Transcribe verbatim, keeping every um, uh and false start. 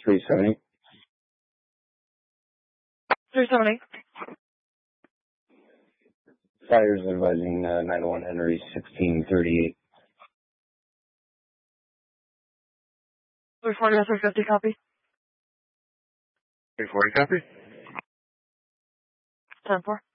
three seventy. three seventy. Fires advising uh, nine oh one Henry sixteen thirty-eight. three forty, three fifty, copy. three forty, copy. ten four.